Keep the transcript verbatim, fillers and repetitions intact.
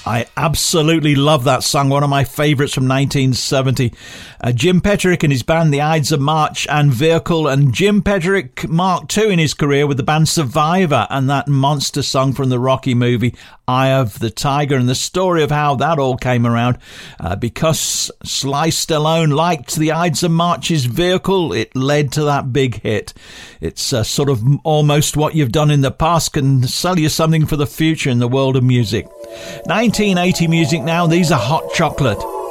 I absolutely love that song, one of my favourites from nineteen seventy. Uh, Jim Petrick and his band, the Ides of March and Vehicle, and Jim Petrick Mark two in his career with the band Survivor, and that monster song from the Rocky movie, Eye of the Tiger, and the story of how that all came around. Uh, because Sly Stallone liked the Ides of March's Vehicle, it led to that big hit. It's uh, sort of almost what you've done in the past can sell you something for the future in the world of music. nineteen eighty music now, these are Hot Chocolate.